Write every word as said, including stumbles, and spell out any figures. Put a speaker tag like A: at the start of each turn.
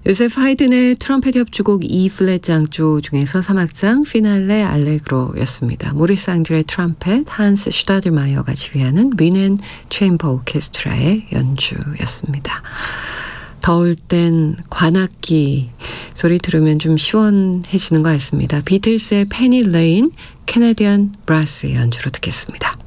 A: 요세프 하이든의 트럼펫 협주곡 E 플랫 장조 중에서 삼 악장 피날레 알레그로였습니다. 모리스 앙드레 트럼펫, 한스 슈타들마이어가 지휘하는 뮌헨 체인버 오케스트라의 연주였습니다. 더울 땐 관악기 소리 들으면 좀 시원해지는 것 같습니다. 비틀스의 페니 레인, 캐네디언 브라스 연주로 듣겠습니다.